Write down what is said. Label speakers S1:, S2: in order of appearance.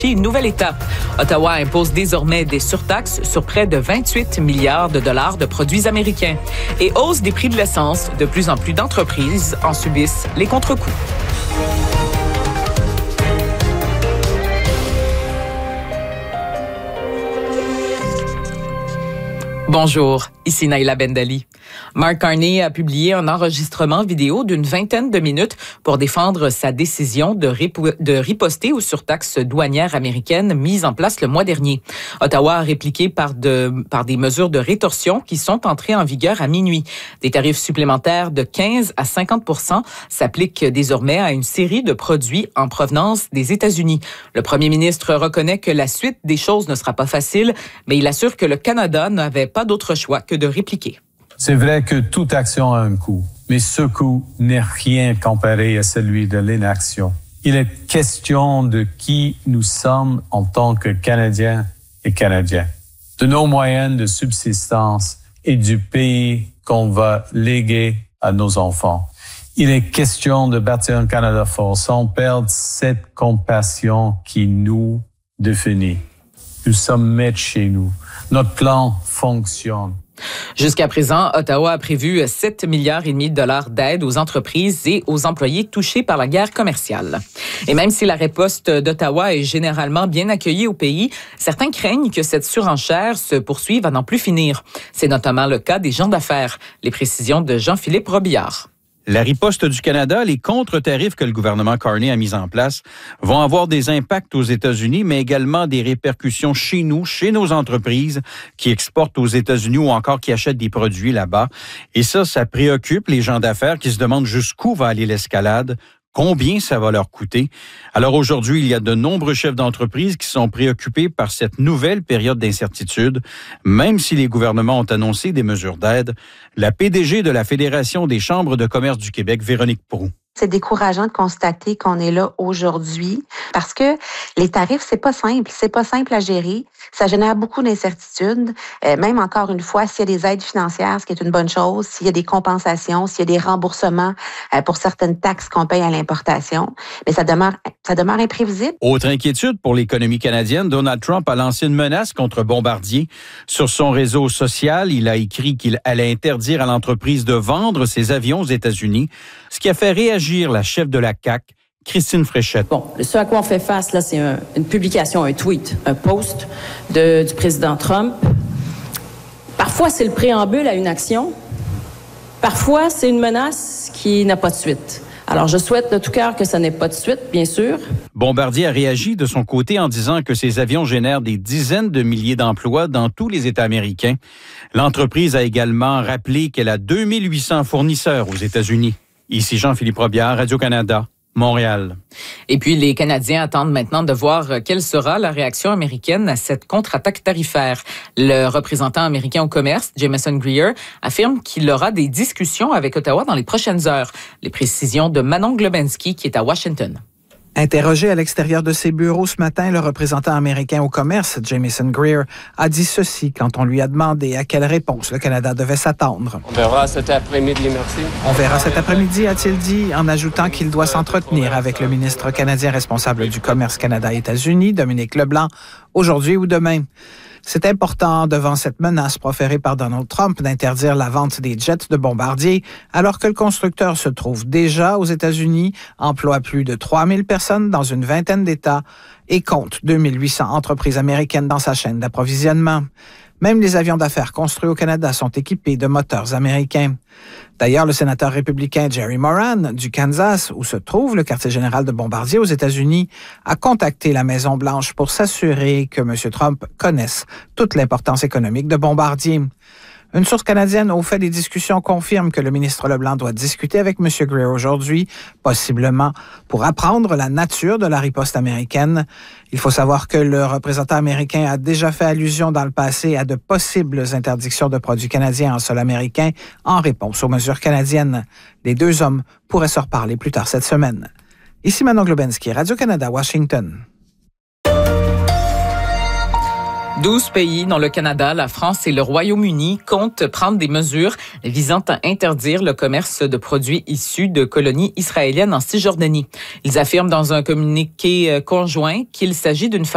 S1: Une nouvelle étape. Ottawa impose désormais des surtaxes sur près de 28 milliards de dollars de produits américains. Et hausse des prix de l'essence, de plus en plus d'entreprises en subissent les contre-coups. Bonjour, ici Naïla Bendali. Mark Carney a publié un enregistrement vidéo d'une vingtaine de minutes pour défendre sa décision de riposter aux surtaxes douanières américaines mises en place le mois dernier. Ottawa a répliqué par des mesures de rétorsion qui sont entrées en vigueur à minuit. Des tarifs supplémentaires de 15 à 50% s'appliquent désormais à une série de produits en provenance des États-Unis. Le premier ministre reconnaît que la suite des choses ne sera pas facile, mais il assure que le Canada n'avait pas d'autre choix que de répliquer.
S2: C'est vrai que toute action a un coût, mais ce coût n'est rien comparé à celui de l'inaction. Il est question de qui nous sommes en tant que Canadiens et Canadiens, de nos moyens de subsistance et du pays qu'on va léguer à nos enfants. Il est question de bâtir un Canada fort sans perdre cette compassion qui nous définit. Nous sommes maîtres chez nous. Notre plan fonctionne.
S1: Jusqu'à présent, Ottawa a prévu 7,5 milliards de dollars d'aide aux entreprises et aux employés touchés par la guerre commerciale. Et même si la riposte d'Ottawa est généralement bien accueillie au pays, certains craignent que cette surenchère se poursuive à n'en plus finir. C'est notamment le cas des gens d'affaires. Les précisions de Jean-Philippe Robillard.
S3: La riposte du Canada, les contre-tarifs que le gouvernement Carney a mis en place vont avoir des impacts aux États-Unis, mais également des répercussions chez nous, chez nos entreprises qui exportent aux États-Unis ou encore qui achètent des produits là-bas. Et ça préoccupe les gens d'affaires qui se demandent jusqu'où va aller l'escalade. Combien ça va leur coûter? Alors aujourd'hui, il y a de nombreux chefs d'entreprise qui sont préoccupés par cette nouvelle période d'incertitude, même si les gouvernements ont annoncé des mesures d'aide. La PDG de la Fédération des chambres de commerce du Québec, Véronique Proulx.
S4: C'est décourageant de constater qu'on est là aujourd'hui parce que les tarifs, c'est pas simple à gérer. Ça génère beaucoup d'incertitudes. Même encore une fois, s'il y a des aides financières, ce qui est une bonne chose, s'il y a des compensations, s'il y a des remboursements pour certaines taxes qu'on paye à l'importation, mais ça demeure imprévisible.
S3: Autre inquiétude pour l'économie canadienne, Donald Trump a lancé une menace contre Bombardier. Sur son réseau social, il a écrit qu'il allait interdire à l'entreprise de vendre ses avions aux États-Unis, ce qui a fait réagir la chef de la CAQ, Christine Fréchette.
S5: Bon, ce à quoi on fait face, là, c'est une publication, un tweet, un post du président Trump. Parfois, c'est le préambule à une action. Parfois, c'est une menace qui n'a pas de suite. Alors, je souhaite de tout cœur que ça n'ait pas de suite, bien sûr.
S3: Bombardier a réagi de son côté en disant que ces avions génèrent des dizaines de milliers d'emplois dans tous les États américains. L'entreprise a également rappelé qu'elle a 2800 fournisseurs aux États-Unis. Ici Jean-Philippe Robillard, Radio-Canada, Montréal.
S1: Et puis, les Canadiens attendent maintenant de voir quelle sera la réaction américaine à cette contre-attaque tarifaire. Le représentant américain au commerce, Jameson Greer, affirme qu'il aura des discussions avec Ottawa dans les prochaines heures. Les précisions de Manon Globensky, qui est à Washington.
S6: Interrogé à l'extérieur de ses bureaux ce matin, le représentant américain au commerce, Jameson Greer, a dit ceci quand on lui a demandé à quelle réponse le Canada devait s'attendre.
S7: On verra cet après-midi, merci.
S6: On verra cet après-midi, a-t-il dit, en ajoutant qu'il doit s'entretenir avec le ministre canadien responsable du commerce Canada-États-Unis, Dominique Leblanc, aujourd'hui ou demain. C'est important, devant cette menace proférée par Donald Trump d'interdire la vente des jets de Bombardier, alors que le constructeur se trouve déjà aux États-Unis, emploie plus de 3000 personnes dans une vingtaine d'États et compte 2800 entreprises américaines dans sa chaîne d'approvisionnement. Même les avions d'affaires construits au Canada sont équipés de moteurs américains. D'ailleurs, le sénateur républicain Jerry Moran, du Kansas, où se trouve le quartier général de Bombardier aux États-Unis, a contacté la Maison-Blanche pour s'assurer que M. Trump connaisse toute l'importance économique de Bombardier. Une source canadienne au fait des discussions confirme que le ministre Leblanc doit discuter avec M. Greer aujourd'hui, possiblement pour apprendre la nature de la riposte américaine. Il faut savoir que le représentant américain a déjà fait allusion dans le passé à de possibles interdictions de produits canadiens en sol américain en réponse aux mesures canadiennes. Les deux hommes pourraient se reparler plus tard cette semaine. Ici Manon Globensky, Radio-Canada, Washington.
S1: 12 pays, dont le Canada, la France et le Royaume-Uni, comptent prendre des mesures visant à interdire le commerce de produits issus de colonies israéliennes en Cisjordanie. Ils affirment dans un communiqué conjoint qu'il s'agit d'une